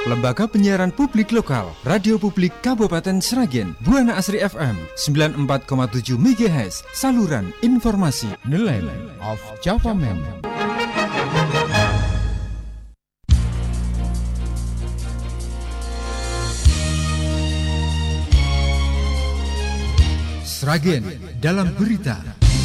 Lembaga Penyiaran Publik Lokal, Radio Publik Kabupaten Sragen, Buana Asri FM 94,7 MHz, saluran informasi. The Land of Java Man. Sragen dalam berita.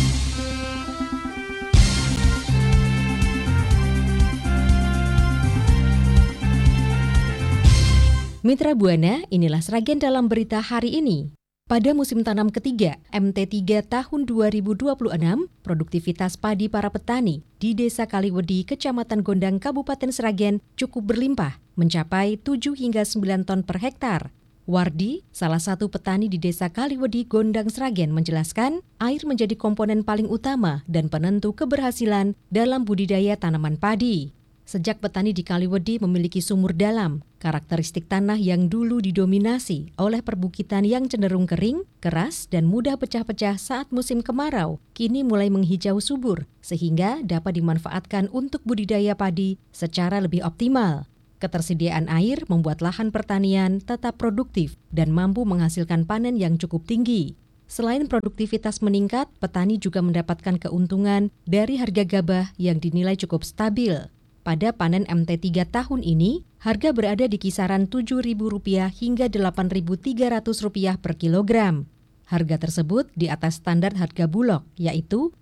Mitra Buana, inilah Sragen dalam berita hari ini. Pada musim tanam ketiga, MT3 tahun 2026, produktivitas padi para petani di Desa Kaliwedi, Kecamatan Gondang, Kabupaten Sragen cukup berlimpah, mencapai 7 hingga 9 ton per hektar. Wardi, salah satu petani di Desa Kaliwedi, Gondang, Sragen, menjelaskan air menjadi komponen paling utama dan penentu keberhasilan dalam budidaya tanaman padi. Sejak petani di Kaliwedi memiliki sumur dalam, karakteristik tanah yang dulu didominasi oleh perbukitan yang cenderung kering, keras, dan mudah pecah-pecah saat musim kemarau, kini mulai menghijau subur, sehingga dapat dimanfaatkan untuk budidaya padi secara lebih optimal. Ketersediaan air membuat lahan pertanian tetap produktif dan mampu menghasilkan panen yang cukup tinggi. Selain produktivitas meningkat, petani juga mendapatkan keuntungan dari harga gabah yang dinilai cukup stabil. Pada panen MT3 tahun ini, harga berada di kisaran Rp7.000 hingga Rp8.300 per kilogram. Harga tersebut di atas standar harga bulog, yaitu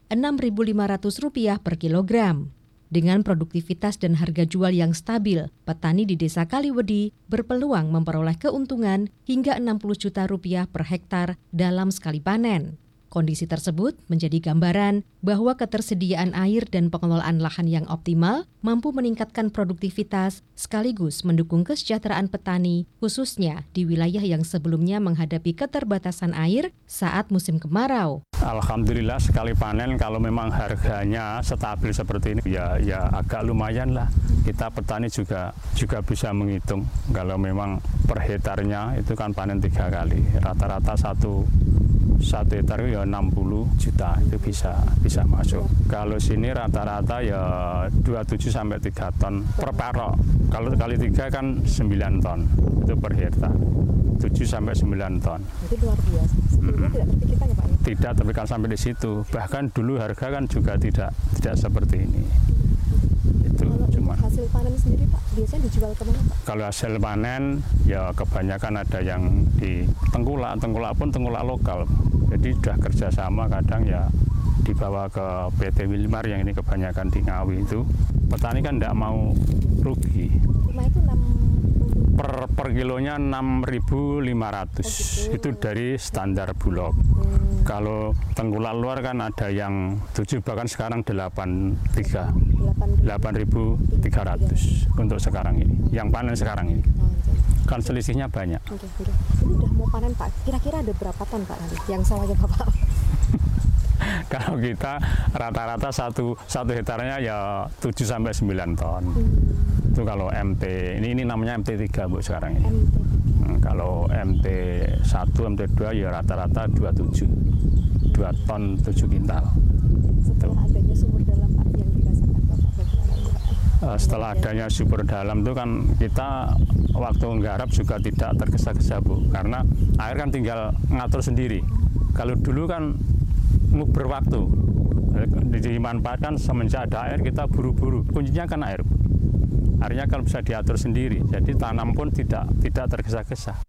Rp6.500 per kilogram. Dengan produktivitas dan harga jual yang stabil, petani di Desa Kaliwedi berpeluang memperoleh keuntungan hingga Rp60 juta per hektar dalam sekali panen. Kondisi tersebut menjadi gambaran bahwa ketersediaan air dan pengelolaan lahan yang optimal mampu meningkatkan produktivitas sekaligus mendukung kesejahteraan petani, khususnya di wilayah yang sebelumnya menghadapi keterbatasan air saat musim kemarau. Alhamdulillah sekali panen kalau memang harganya stabil seperti ini ya agak lumayan lah. Kita petani juga bisa menghitung kalau memang per hektarnya itu kan panen 3 kali. Rata-rata satu hektar ya 60 juta itu bisa masuk. Kalau sini rata-rata ya 27 sampai 3 ton per parok. Kalau kali 3 kan 9 ton itu per hektar. 7 sampai 9 ton. Itu luar biasa. Sebelumnya tidak terpikirkan ya Pak? Tidak terpikirkan sampai di situ. Bahkan dulu harga kan juga tidak seperti ini. Kalau cuma hasil panen sendiri Pak, biasanya dijual kemana Pak? Kalau hasil panen ya kebanyakan ada yang di Tengkulak pun Tengkulak lokal. Jadi sudah kerjasama kadang ya dibawa ke PT Wilmar yang ini kebanyakan di Ngawi itu. Petani kan tidak mau rugi. Cuma itu 6 per kilonya 6.500 itu dari standar bulog. Kalau Tengkulak luar kan ada yang 7 bahkan sekarang 8.300 untuk sekarang ini. Yang panen sekarang ini. Kan selisihnya banyak. Ini udah mau panen Pak, kira-kira ada berapa ton Pak nanti yang sawahnya Bapak? Kalau kita rata-rata satu hektarnya ya 7 sampai 9 ton. Itu kalau MT, ini namanya MT3 Bu sekarang ini. Kalau MT1, MT2 ya rata-rata 2 ton 7 kintal. Setelah adanya sumur dalam Pak yang dirasakan Bapak bagaimana? Setelah adanya sumber dalam itu kan kita waktu nggarap juga tidak tergesa-gesa Bu, karena air kan tinggal ngatur sendiri. Kalau dulu kan berwaktu, dimanfaatkan semenjak ada air kita buru-buru. Kuncinya kan air. Airnya kan bisa diatur sendiri, jadi tanam pun tidak tergesa-gesa.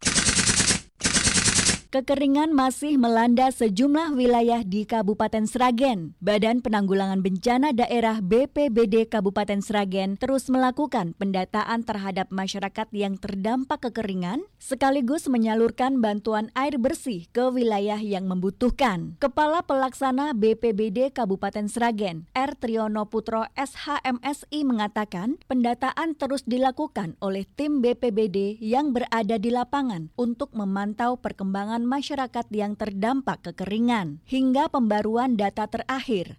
Kekeringan masih melanda sejumlah wilayah di Kabupaten Sragen. Badan Penanggulangan Bencana Daerah BPBD Kabupaten Sragen terus melakukan pendataan terhadap masyarakat yang terdampak kekeringan, sekaligus menyalurkan bantuan air bersih ke wilayah yang membutuhkan. Kepala Pelaksana BPBD Kabupaten Sragen, R. Triyono Putro SHMSI mengatakan pendataan terus dilakukan oleh tim BPBD yang berada di lapangan untuk memantau perkembangan masyarakat yang terdampak kekeringan. Hingga pembaruan data terakhir,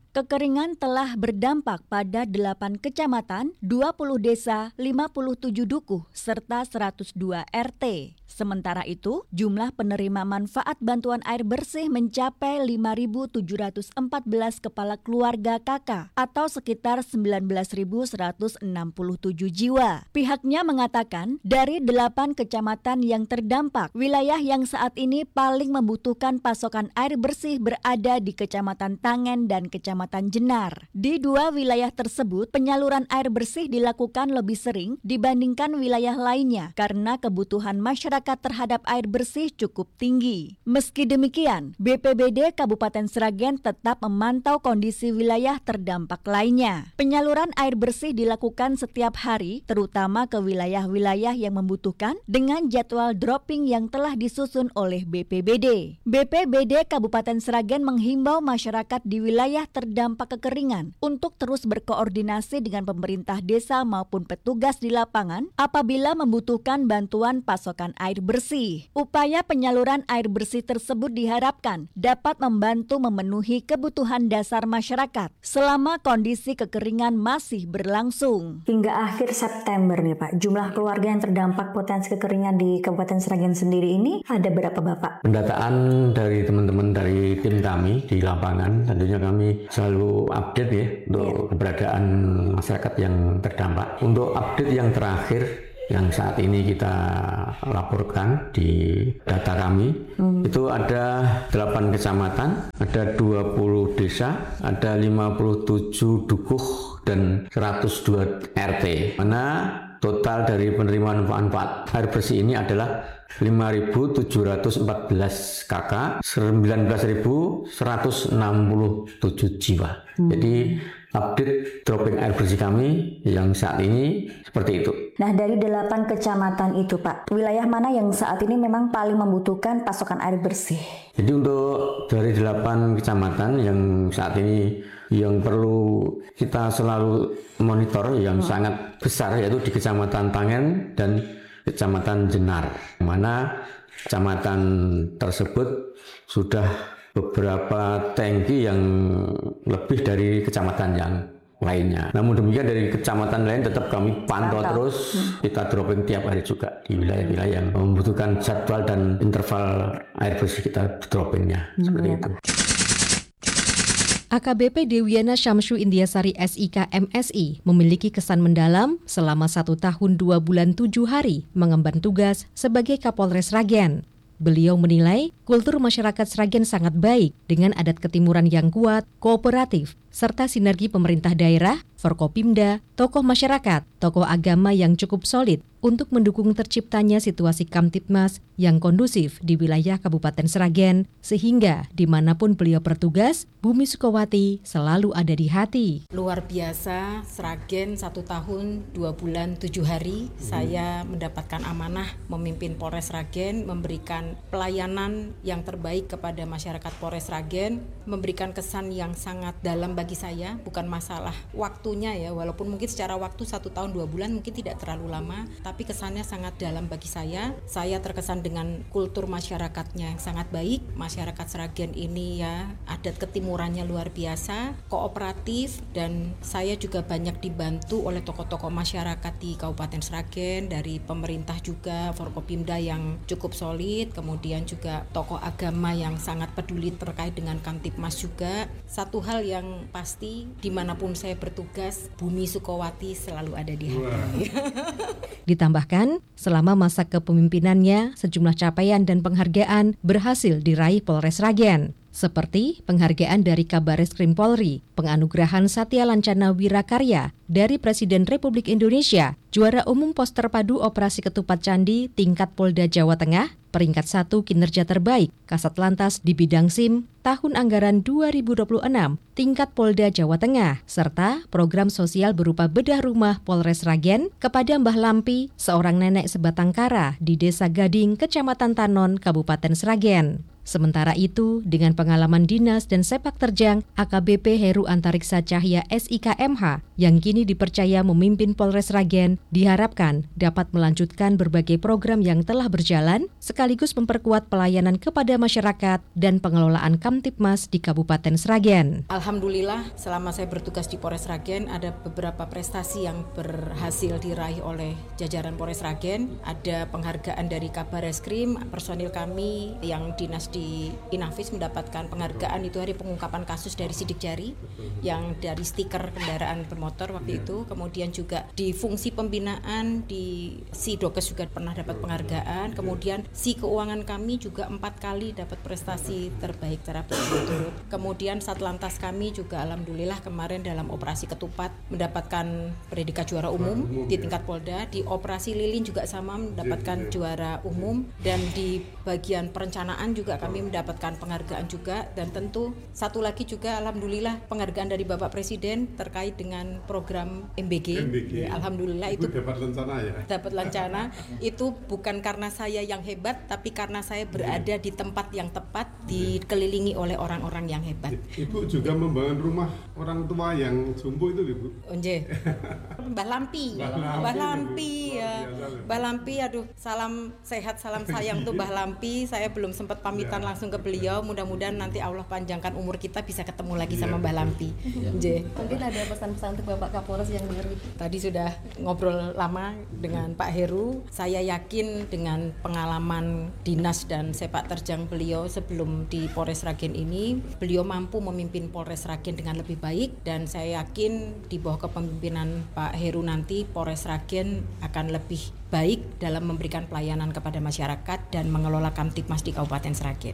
Kekeringan telah berdampak pada 8 kecamatan, 20 desa, 57 dukuh, serta 102 RT. Sementara itu, jumlah penerima manfaat bantuan air bersih mencapai 5.714 kepala keluarga KK atau sekitar 19.167 jiwa. Pihaknya mengatakan dari 8 kecamatan yang terdampak, wilayah yang saat ini paling membutuhkan pasokan air bersih berada di Kecamatan Tangen dan Kecamatan Jenar. Di 2 wilayah tersebut, penyaluran air bersih dilakukan lebih sering dibandingkan wilayah lainnya karena kebutuhan masyarakat terhadap air bersih cukup tinggi. Meski demikian, BPBD Kabupaten Sragen tetap memantau kondisi wilayah terdampak lainnya. Penyaluran air bersih dilakukan setiap hari, terutama ke wilayah-wilayah yang membutuhkan dengan jadwal dropping yang telah disusun oleh BPBD. BPBD Kabupaten Sragen menghimbau masyarakat di wilayah terdampak kekeringan untuk terus berkoordinasi dengan pemerintah desa maupun petugas di lapangan apabila membutuhkan bantuan pasokan air bersih. Upaya penyaluran air bersih tersebut diharapkan dapat membantu memenuhi kebutuhan dasar masyarakat selama kondisi kekeringan masih berlangsung. Hingga akhir September nih Pak, jumlah keluarga yang terdampak potensi kekeringan di Kabupaten Sragen sendiri ini ada berapa Bapak? Pendataan dari teman-teman dari tim kami di lapangan, tentunya kami selalu update ya untuk keberadaan masyarakat yang terdampak. Untuk update yang terakhir yang saat ini kita laporkan di data kami, itu ada 8 kecamatan, ada 20 desa, ada 57 dukuh dan 102 RT. Mana total dari penerimaan manfaat air bersih ini adalah 5.714 KK, 19.167 jiwa. Jadi update dropping air bersih kami yang saat ini seperti itu. Nah, dari 8 kecamatan itu Pak, wilayah mana yang saat ini memang paling membutuhkan pasokan air bersih? Jadi untuk dari 8 kecamatan yang saat ini yang perlu kita selalu monitor yang sangat besar yaitu di Kecamatan Tangen dan Kecamatan Jenar, mana kecamatan tersebut sudah beberapa tangki yang lebih dari kecamatan yang lainnya. Namun demikian dari kecamatan lain tetap kami pantau terus, kita dropping tiap hari juga di wilayah-wilayah yang membutuhkan jadwal dan interval air bersih kita droppingnya seperti itu. AKBP Dewiana Syamsu Indiasari SIK MSI memiliki kesan mendalam selama 1 tahun 2 bulan 7 hari mengemban tugas sebagai Kapolres Sragen. Beliau menilai kultur masyarakat Sragen sangat baik dengan adat ketimuran yang kuat, kooperatif, serta sinergi pemerintah daerah, Forkopimda, tokoh masyarakat, tokoh agama yang cukup solid untuk mendukung terciptanya situasi Kamtibmas yang kondusif di wilayah Kabupaten Sragen, sehingga dimanapun beliau bertugas, Bumi Sukowati selalu ada di hati. Luar biasa, Sragen 1 tahun 2 bulan 7 hari, saya mendapatkan amanah memimpin Polres Sragen, memberikan pelayanan yang terbaik kepada masyarakat Polres Sragen, memberikan kesan yang sangat dalam bagi saya, bukan masalah waktunya ya, walaupun mungkin secara waktu 1 tahun 2 bulan mungkin tidak terlalu lama, tapi kesannya sangat dalam bagi saya. Saya terkesan dengan kultur masyarakatnya yang sangat baik. Masyarakat Sragen ini ya, adat ketimurannya luar biasa, kooperatif, dan saya juga banyak dibantu oleh tokoh-tokoh masyarakat di Kabupaten Sragen, dari pemerintah juga, Forkopimda yang cukup solid, kemudian juga tokoh agama yang sangat peduli terkait dengan Kamtibmas juga. Satu hal yang pasti, dimanapun saya bertugas, Bumi Sukowati selalu ada di hati. Ditambahkan, selama masa kepemimpinannya, sejumlah capaian dan penghargaan berhasil diraih Polres Sragen, seperti penghargaan dari Kabareskrim Polri, penganugerahan Satya Lancana Wirakarya dari Presiden Republik Indonesia, juara umum pos terpadu operasi ketupat candi tingkat Polda Jawa Tengah, peringkat 1 kinerja terbaik Kasat Lantas di bidang SIM tahun anggaran 2026 tingkat Polda Jawa Tengah, serta program sosial berupa bedah rumah Polres Sragen kepada Mbah Lampi, seorang nenek sebatang kara di Desa Gading, Kecamatan Tanon, Kabupaten Sragen. Sementara itu, dengan pengalaman dinas dan sepak terjang, AKBP Heru Antariksa Cahya SIKMH yang kini dipercaya memimpin Polres Sragen diharapkan dapat melanjutkan berbagai program yang telah berjalan sekaligus memperkuat pelayanan kepada masyarakat dan pengelolaan Kamtipmas di Kabupaten Sragen. Alhamdulillah, selama saya bertugas di Polres Sragen ada beberapa prestasi yang berhasil diraih oleh jajaran Polres Sragen. Ada penghargaan dari Kabar Eskrim, personil kami yang dinas di Inafis mendapatkan penghargaan itu hari pengungkapan kasus dari sidik jari yang dari stiker kendaraan bermotor waktu itu. Kemudian juga di fungsi pembinaan di Si Dokes juga pernah dapat penghargaan. Kemudian Si Keuangan kami juga 4 kali dapat prestasi terbaik secara berturut-turut. Kemudian Satlantas kami juga alhamdulillah kemarin dalam operasi Ketupat mendapatkan predikat juara umum di tingkat Polda. Di operasi Lilin juga sama mendapatkan juara umum, dan di bagian perencanaan juga kami mendapatkan penghargaan juga. Dan tentu satu lagi juga alhamdulillah penghargaan dari Bapak Presiden terkait dengan program MBG. Ya, alhamdulillah itu dapat lancana ya. Dapat lancana itu bukan karena saya yang hebat, tapi karena saya berada di tempat yang tepat, dikelilingi oleh orang-orang yang hebat. Ibu juga membangun rumah orang tua yang jumbo itu, Ibu. Onje. Mbah Lampi ya. Mbah Lampi, aduh, salam sehat, salam sayang tuh Mbah Lampi. Saya belum sempat pamitan langsung ke beliau. Mudah-mudahan nanti Allah panjangkan umur kita bisa ketemu lagi sama Mbah Lampi. Mungkin ada pesan-pesan untuk Bapak Kapolres yang baru. Tadi sudah ngobrol lama dengan Pak Heru. Saya yakin dengan pengalaman dinas dan sepak terjang beliau sebelum di Polres Sragen ini, beliau mampu memimpin Polres Sragen dengan lebih baik, dan saya yakin di bawah kepemimpinan Pak Heru nanti Polres Sragen akan lebih baik dalam memberikan pelayanan kepada masyarakat dan mengelola Kamtipmas di Kabupaten Sragen.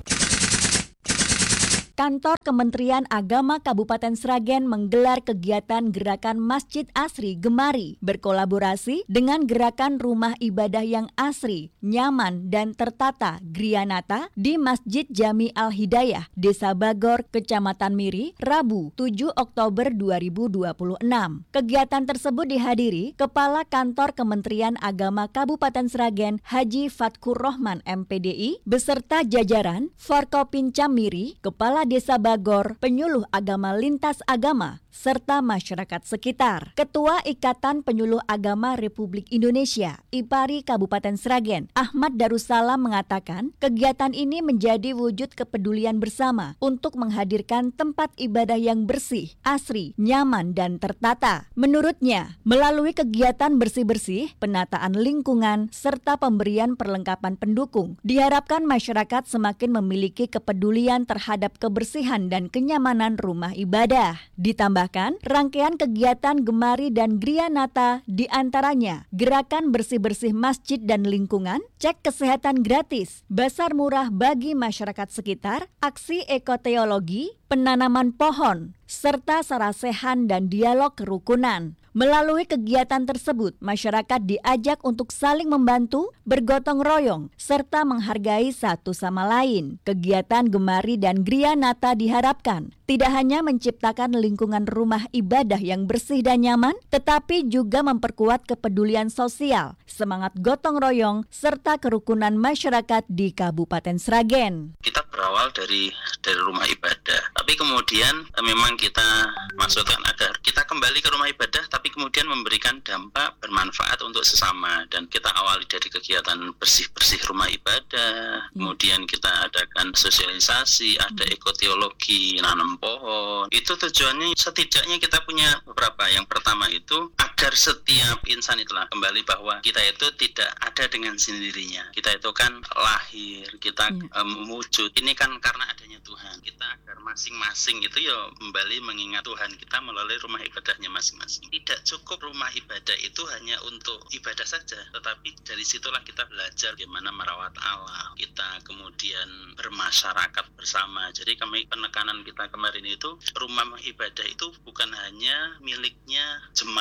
Kantor Kementerian Agama Kabupaten Sragen menggelar kegiatan Gerakan Masjid Asri Gemari berkolaborasi dengan Gerakan Rumah Ibadah yang Asri, Nyaman, dan Tertata Grianata di Masjid Jami Al-Hidayah, Desa Bagor, Kecamatan Miri, Rabu 7 Oktober 2026. Kegiatan tersebut dihadiri Kepala Kantor Kementerian Agama Kabupaten Sragen Haji Fatkur Rohman MPDI beserta jajaran Forkopincam Miri, Kepala Desa Bagor, penyuluh agama lintas agama, serta masyarakat sekitar. Ketua Ikatan Penyuluh Agama Republik Indonesia, IPARI Kabupaten Sragen, Ahmad Darussalam mengatakan, kegiatan ini menjadi wujud kepedulian bersama untuk menghadirkan tempat ibadah yang bersih, asri, nyaman, dan tertata. Menurutnya, melalui kegiatan bersih-bersih, penataan lingkungan, serta pemberian perlengkapan pendukung, diharapkan masyarakat semakin memiliki kepedulian terhadap kebersihan dan kenyamanan rumah ibadah. Ditambahkan, rangkaian kegiatan Gemari dan Grianata diantaranya gerakan bersih-bersih masjid dan lingkungan, cek kesehatan gratis, basar murah bagi masyarakat sekitar, aksi ekoteologi, penanaman pohon, serta sarasehan dan dialog kerukunan. Melalui kegiatan tersebut, masyarakat diajak untuk saling membantu, bergotong royong, serta menghargai satu sama lain. Kegiatan Gemari dan Grianata diharapkan tidak hanya menciptakan lingkungan rumah ibadah yang bersih dan nyaman, tetapi juga memperkuat kepedulian sosial, semangat gotong royong, serta kerukunan masyarakat di Kabupaten Sragen. Kita berawal dari rumah ibadah, tapi kemudian memang kita maksudkan agar kita kembali ke rumah ibadah, tapi kemudian memberikan dampak bermanfaat untuk sesama. Dan kita awali dari kegiatan bersih-bersih rumah ibadah, kemudian kita adakan sosialisasi, ada ekoteologi, nanam pohon. Itu tujuannya setidaknya kita punya beberapa. Yang pertama itu agar setiap insan itulah kembali bahwa kita itu tidak ada dengan sendirinya. Kita itu kan lahir, kita mewujud. Ini kan karena adanya Tuhan. Kita agar masing-masing itu ya kembali mengingat Tuhan kita melalui rumah ibadahnya masing-masing. Tidak cukup rumah ibadah itu hanya untuk ibadah saja, tetapi dari situlah kita belajar bagaimana merawat alam. Kita kemudian bermasyarakat bersama. Jadi penekanan kita kemarin itu rumah ibadah itu bukan hanya miliknya jemaat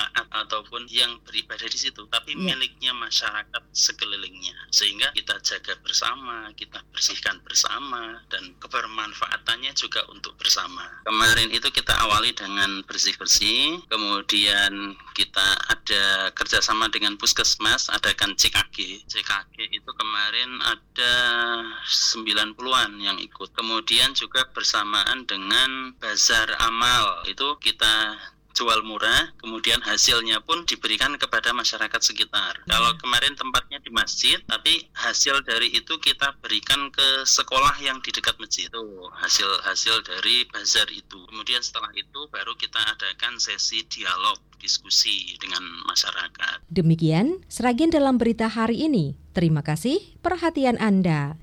ataupun yang beribadah di situ, tapi miliknya masyarakat sekelilingnya. Sehingga kita jaga bersama, kita bersihkan bersama, dan kebermanfaatannya juga untuk bersama. Kemarin itu kita awali dengan bersih-bersih, kemudian kita ada kerjasama dengan Puskesmas, adakan CKG. CKG itu kemarin ada 90-an yang ikut. Kemudian juga bersamaan dengan Bazar Amal, itu kita jual murah, kemudian hasilnya pun diberikan kepada masyarakat sekitar. Kalau kemarin tempatnya di masjid, tapi hasil dari itu kita berikan ke sekolah yang di dekat masjid. Itu hasil dari bazar itu. Kemudian setelah itu baru kita adakan sesi dialog, diskusi dengan masyarakat. Demikian Sragen dalam berita hari ini. Terima kasih perhatian Anda.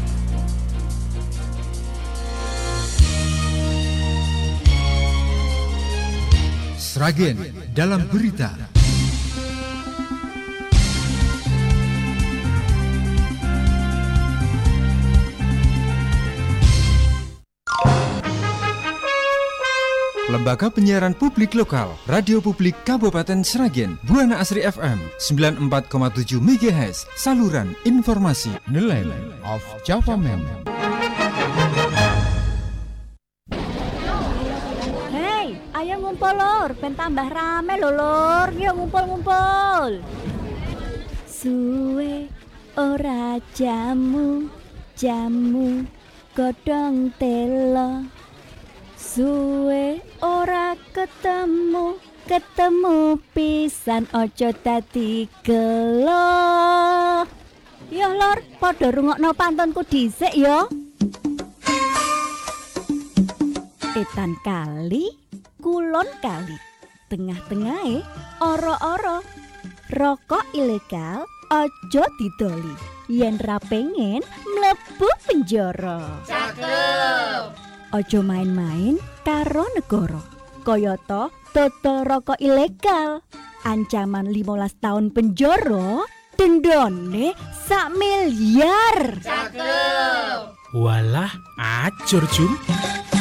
Sragen dalam berita. Lembaga Penyiaran Publik Lokal, Radio Publik Kabupaten Sragen, Buana Asri FM 94,7 MHz, saluran informasi. The Land of Java Member. Ayo ngumpul lor, ben tambah rame lho lor. Yuk ngumpul-ngumpul. Suwe ora jamu godhong telo. Suwe ora ketemu pisan ojo dadi gelo. Yo lor, padha rungokno pantunku dhisik yo. Etan kali kulon kali, tengah-tengahe oro-oro, rokok ilegal ojo didoli, yen ra pengen mlebu penjara. Cakep. Ojo main-main karo negara, kayata dodol rokok ilegal, ancaman 15 tahun penjara, dendone 1 miliar. Cakep. Walah, acur Jum.